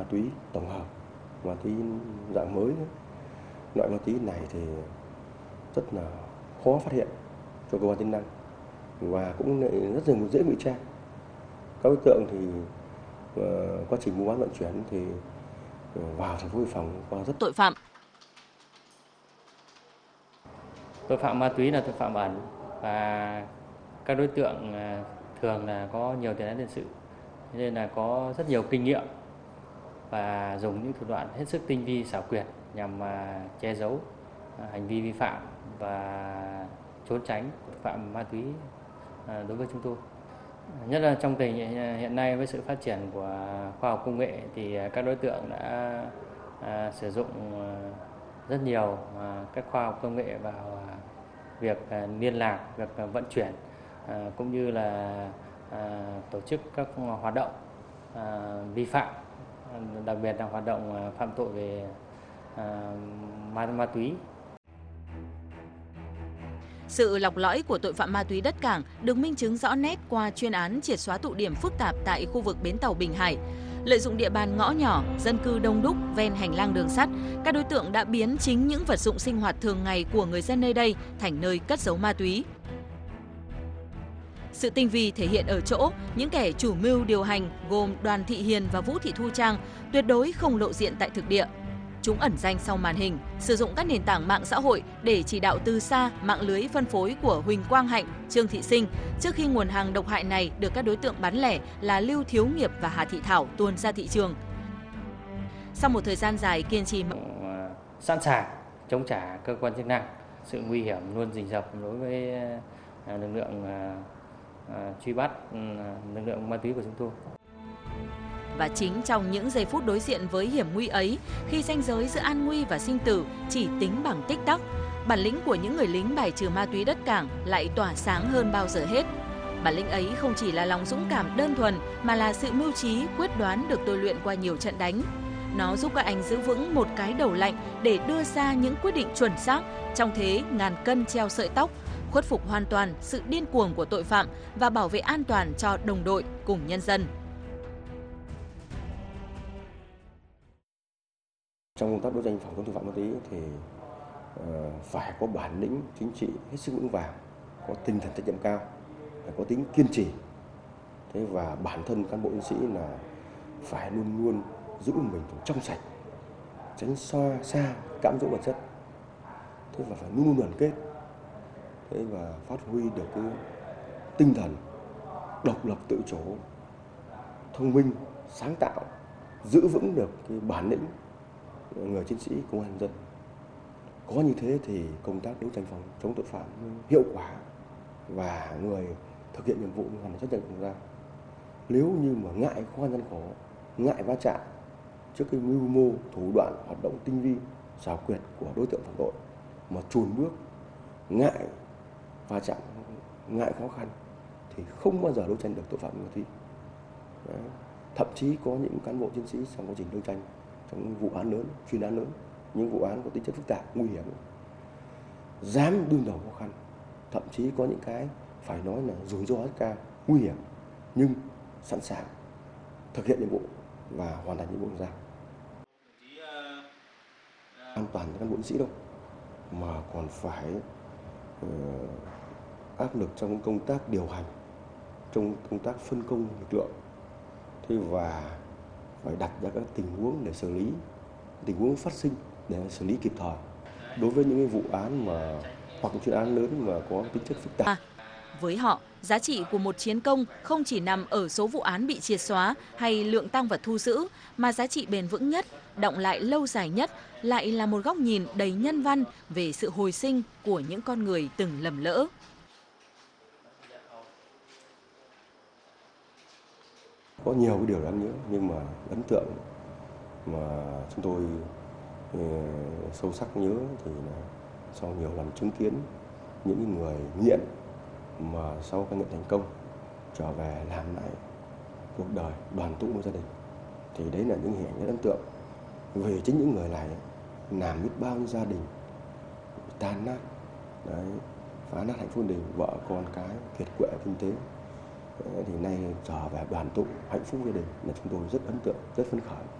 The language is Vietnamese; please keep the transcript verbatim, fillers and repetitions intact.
túy tổng hợp, ma túy dạng mới. Loại ma túy này thì rất là khó phát hiện cho cơ quan chức năng và cũng rất là dễ ngụy trang. Các đối tượng thì uh, quá trình mua bán vận chuyển thì uh, vào thành phố Hải Phòng qua rất tội phạm. Tội phạm ma túy là tội phạm ẩn và các đối tượng uh, thường là có nhiều tiền án tiền sự, nên là có rất nhiều kinh nghiệm và dùng những thủ đoạn hết sức tinh vi xảo quyệt nhằm uh, che giấu uh, hành vi vi phạm và trốn tránh tội phạm ma túy uh, đối với chúng tôi. Nhất là trong tình hiện nay với sự phát triển của khoa học công nghệ thì các đối tượng đã uh, sử dụng uh, rất nhiều uh, các khoa học công nghệ vào uh, việc uh, liên lạc, việc uh, vận chuyển uh, cũng như là uh, tổ chức các hoạt động uh, vi phạm, đặc biệt là hoạt động uh, phạm tội về uh, ma, ma túy. Sự lọc lõi của tội phạm ma túy đất cảng được minh chứng rõ nét qua chuyên án triệt xóa tụ điểm phức tạp tại khu vực bến tàu Bình Hải. Lợi dụng địa bàn ngõ nhỏ, dân cư đông đúc ven hành lang đường sắt, các đối tượng đã biến chính những vật dụng sinh hoạt thường ngày của người dân nơi đây thành nơi cất giấu ma túy. Sự tinh vi thể hiện ở chỗ, những kẻ chủ mưu điều hành gồm Đoàn Thị Hiền và Vũ Thị Thu Trang tuyệt đối không lộ diện tại thực địa. Chúng ẩn danh sau màn hình, sử dụng các nền tảng mạng xã hội để chỉ đạo từ xa mạng lưới phân phối của Huỳnh Quang Hạnh, Trương Thị Sinh, trước khi nguồn hàng độc hại này được các đối tượng bán lẻ là Lưu Thiếu Nghiệp và Hà Thị Thảo tuôn ra thị trường. Sau một thời gian dài kiên trì, sẵn sàng chống trả cơ quan chức năng, sự nguy hiểm luôn rình rập đối với lực lượng truy bắt lực lượng ma túy của chúng tôi. Và chính trong những giây phút đối diện với hiểm nguy ấy, khi ranh giới giữa an nguy và sinh tử chỉ tính bằng tích tắc, bản lĩnh của những người lính bài trừ ma túy đất cảng lại tỏa sáng hơn bao giờ hết. Bản lĩnh ấy không chỉ là lòng dũng cảm đơn thuần mà là sự mưu trí, quyết đoán được tôi luyện qua nhiều trận đánh. Nó giúp các anh giữ vững một cái đầu lạnh để đưa ra những quyết định chuẩn xác trong thế ngàn cân treo sợi tóc, khuất phục hoàn toàn sự điên cuồng của tội phạm và bảo vệ an toàn cho đồng đội cùng nhân dân. Trong công tác đấu tranh phòng chống tội phạm ma túy thì uh, phải có bản lĩnh chính trị hết sức vững vàng, có tinh thần trách nhiệm cao, phải có tính kiên trì. Thế và bản thân cán bộ chiến sĩ là phải luôn luôn giữ mình trong sạch, tránh xa xa cám dỗ vật chất. Thế và phải luôn luôn đoàn kết. Thế và phát huy được cái tinh thần độc lập tự chủ, thông minh, sáng tạo, giữ vững được cái bản lĩnh người chiến sĩ công an nhân dân. Có như thế thì công tác đấu tranh phòng chống tội phạm hiệu quả và người thực hiện nhiệm vụ hoàn thành trách nhiệm được ra. Nếu như mà ngại khó khăn gian khổ, ngại va chạm trước cái mưu mô, thủ đoạn, hoạt động tinh vi, xảo quyệt của đối tượng phạm tội mà chùn bước, ngại va chạm, ngại khó khăn thì không bao giờ đấu tranh được tội phạm ma túy. Thậm chí có những cán bộ chiến sĩ trong quá trình đấu tranh trong vụ án lớn, chuyên án lớn, những vụ án có tính chất phức tạp, nguy hiểm, dám đương đầu khó khăn, thậm chí có những cái phải nói là rủi ro rất cao, nguy hiểm, nhưng sẵn sàng thực hiện nhiệm vụ và hoàn thành nhiệm vụ được giao. An toàn cho cán bộ chiến sĩ đâu, mà còn phải uh, áp lực trong công tác điều hành, trong công tác phân công lực lượng, thế và phải đặt ra các tình huống để xử lý, tình huống phát sinh để xử lý kịp thời. Đối với những cái vụ án mà hoặc những chuyên án lớn mà có tính chất phức tạp. À, với họ, giá trị của một chiến công không chỉ nằm ở số vụ án bị triệt xóa hay lượng tang vật thu giữ, mà giá trị bền vững nhất, đọng lại lâu dài nhất lại là một góc nhìn đầy nhân văn về sự hồi sinh của những con người từng lầm lỡ. Có nhiều cái điều đáng nhớ, nhưng mà ấn tượng mà chúng tôi uh, sâu sắc nhớ thì là sau nhiều lần chứng kiến những người nghiện mà sau cai nghiện thành công trở về làm lại cuộc đời, đoàn tụ với gia đình, thì đấy là những hình ảnh rất ấn tượng. Vì chính những người này làm biết bao nhiêu gia đình tan nát, đấy, phá nát hạnh phúc gia đình, vợ con cái kiệt quệ kinh tế, thì nay trở về đoàn tụ hạnh phúc gia đình là chúng tôi rất ấn tượng, rất phấn khởi.